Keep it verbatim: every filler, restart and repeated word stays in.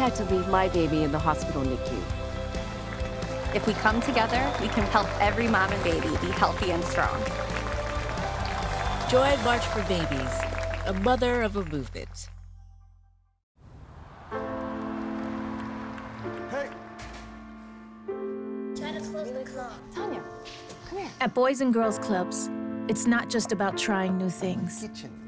had to leave my baby in the hospital N I C U. If we come together, we can help every mom and baby be healthy and strong. Join March for Babies, a mother of a movement. Hey! Try to close the club. Tanya, come here. At Boys and Girls Clubs, it's not just about trying new things. Kitchen.